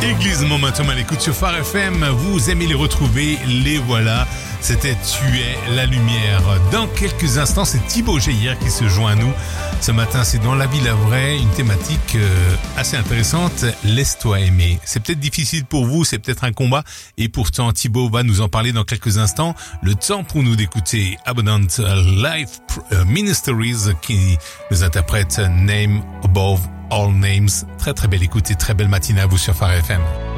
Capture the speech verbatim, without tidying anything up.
Église Momentum à l'écoute sur Phare F M. Vous aimez les retrouver, les voilà. C'était Tu es la lumière. Dans quelques instants, c'est Thibaut Geyer qui se joint à nous. Ce matin, c'est dans La vie la vraie, une thématique euh, assez intéressante. Laisse-toi aimer. C'est peut-être difficile pour vous, c'est peut-être un combat. Et pourtant, Thibaut va nous en parler dans quelques instants. Le temps pour nous d'écouter Abundant Life Ministries qui nous interprète Name Above All Names. Très très belle écoute et très belle matinée à vous sur Phare F M.